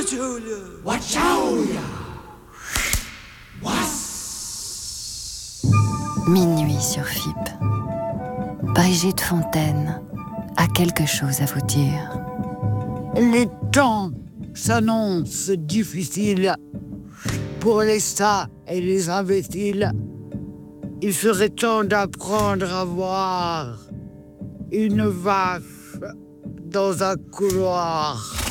Minuit sur FIP. Brigitte Fontaine a quelque chose à vous dire. Les temps s'annoncent difficiles pour les sages et les imbéciles. Il serait temps d'apprendre à voir une vache dans un couloir.